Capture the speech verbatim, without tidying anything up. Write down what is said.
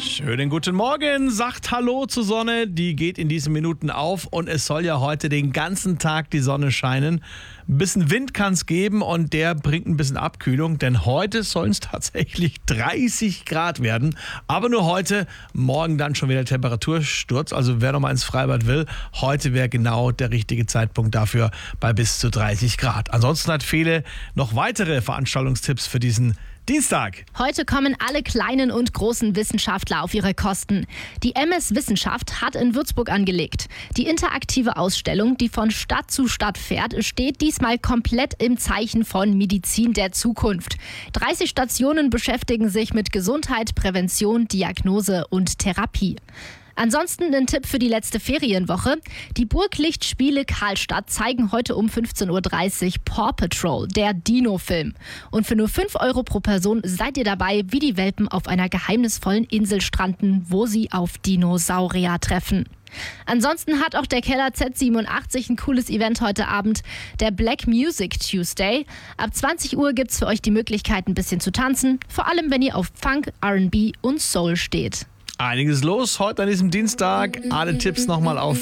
Schönen guten Morgen, sagt Hallo zur Sonne, die geht in diesen Minuten auf und es soll ja heute den ganzen Tag die Sonne scheinen. Ein bisschen Wind kann es geben und der bringt ein bisschen Abkühlung, denn heute sollen es tatsächlich dreißig Grad werden. Aber nur heute, morgen dann schon wieder Temperatursturz, also wer noch mal ins Freibad will, heute wäre genau der richtige Zeitpunkt dafür bei bis zu dreißig Grad. Ansonsten hat Fele noch weitere Veranstaltungstipps für diesen Dienstag. Heute kommen alle kleinen und großen Wissenschaftler auf ihre Kosten. Die M S Wissenschaft hat in Würzburg angelegt. Die interaktive Ausstellung, die von Stadt zu Stadt fährt, steht diesmal komplett im Zeichen von Medizin der Zukunft. dreißig Stationen beschäftigen sich mit Gesundheit, Prävention, Diagnose und Therapie. Ansonsten ein Tipp für die letzte Ferienwoche. Die Burglichtspiele Karlstadt zeigen heute um fünfzehn Uhr dreißig Paw Patrol, der Dino-Film. Und für nur fünf Euro pro Person seid ihr dabei, wie die Welpen auf einer geheimnisvollen Insel stranden, wo sie auf Dinosaurier treffen. Ansonsten hat auch der Keller Z siebenundachtzig ein cooles Event heute Abend, der Black Music Tuesday. Ab zwanzig Uhr gibt's für euch die Möglichkeit, ein bisschen zu tanzen, vor allem wenn ihr auf Funk, R und B und Soul steht. Einiges los heute an diesem Dienstag. Alle Tipps nochmal auf